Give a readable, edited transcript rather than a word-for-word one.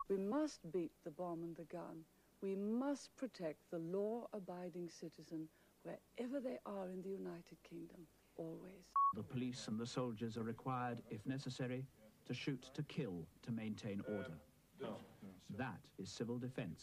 We must beat the bomb and the gun. We must protect the law-abiding citizen wherever they are in the United Kingdom, always. The police and the soldiers are required, if necessary, to shoot to kill to maintain order. That is civil defence.